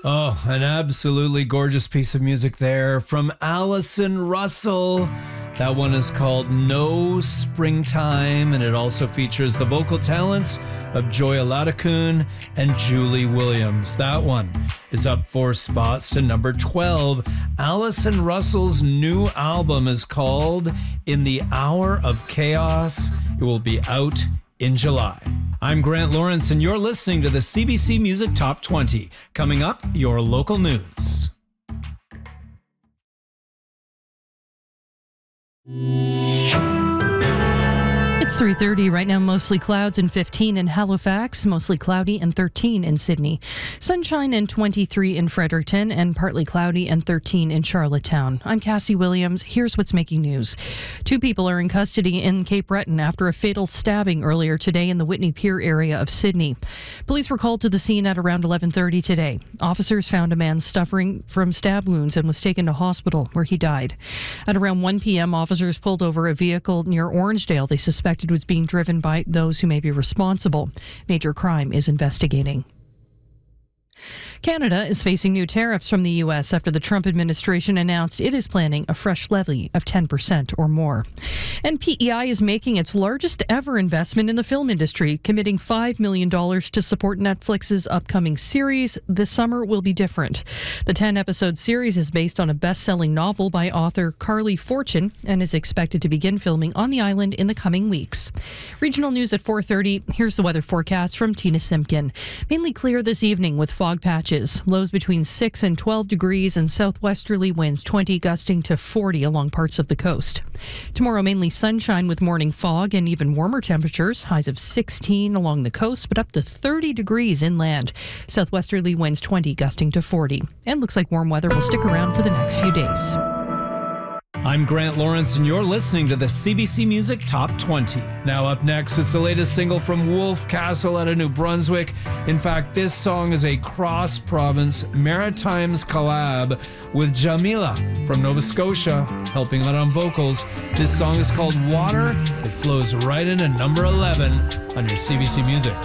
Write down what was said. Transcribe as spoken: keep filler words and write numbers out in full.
Oh, an absolutely gorgeous piece of music there from Allison Russell. That one is called No Springtime, and it also features the vocal talents of Joya Ladakun and Julie Williams. That one is up four spots to number twelve. Allison Russell's new album is called In the Hour of Chaos. It will be out in July. I'm Grant Lawrence, and you're listening to the C B C Music Top twenty. Coming up, your local news. It's three thirty right now, mostly clouds and fifteen in Halifax, mostly cloudy and thirteen in Sydney. Sunshine and twenty-three in Fredericton and partly cloudy and thirteen in Charlottetown. I'm Cassie Williams. Here's what's making news. Two people are in custody in Cape Breton after a fatal stabbing earlier today in the Whitney Pier area of Sydney. Police were called to the scene at around eleven thirty today. Officers found a man suffering from stab wounds and was taken to hospital where he died. At around one p.m., officers pulled over a vehicle near Orangedale they suspected was being driven by those who may be responsible. Major Crime is investigating. Canada is facing new tariffs from the U S after the Trump administration announced it is planning a fresh levy of ten percent or more. And P E I is making its largest ever investment in the film industry, committing five million dollars to support Netflix's upcoming series. This summer will be different. The ten-episode series is based on a best-selling novel by author Carly Fortune and is expected to begin filming on the island in the coming weeks. Regional news at four thirty. Here's the weather forecast from Tina Simpkin. Mainly clear this evening with fog patches. Lows between six and twelve degrees and southwesterly winds twenty gusting to forty along parts of the coast. Tomorrow mainly sunshine with morning fog and even warmer temperatures. Highs of sixteen along the coast but up to thirty degrees inland. Southwesterly winds twenty gusting to forty. And looks like warm weather will stick around for the next few days. I'm Grant Lawrence, and you're listening to the C B C Music Top twenty. Now up next, it's the latest single from Wolf Castle out of New Brunswick. In fact, this song is a cross-province Maritimes collab with Jamila from Nova Scotia, helping out on vocals. This song is called Water. It flows right into number eleven on your C B C Music.